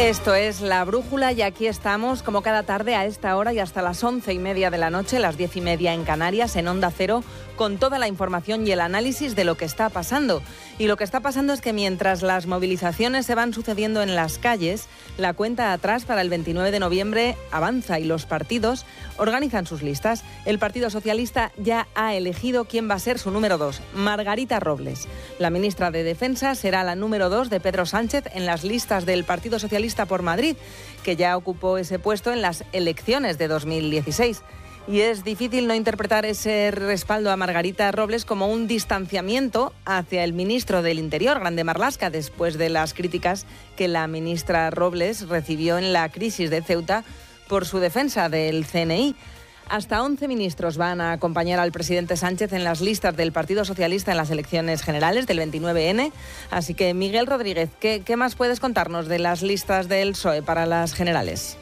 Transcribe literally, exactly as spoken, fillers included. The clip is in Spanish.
Esto es La Brújula y aquí estamos como cada tarde a esta hora y hasta las once y media de la noche, las diez y media en Canarias, en Onda Cero, con toda la información y el análisis de lo que está pasando. Y lo que está pasando es que mientras las movilizaciones se van sucediendo en las calles, la cuenta atrás para el veintinueve de noviembre avanza y los partidos organizan sus listas. El Partido Socialista ya ha elegido quién va a ser su número dos, Margarita Robles. La ministra de Defensa será la número dos de Pedro Sánchez en las listas del Partido Socialista por Madrid, que ya ocupó ese puesto en las elecciones de dos mil dieciséis. Y es difícil no interpretar ese respaldo a Margarita Robles como un distanciamiento hacia el ministro del Interior, Grande Marlaska, después de las críticas que la ministra Robles recibió en la crisis de Ceuta por su defensa del C N I. Hasta once ministros van a acompañar al presidente Sánchez en las listas del Partido Socialista en las elecciones generales del veintinueve ene. Así que, Miguel Rodríguez, ¿qué, qué más puedes contarnos de las listas del P S O E para las generales?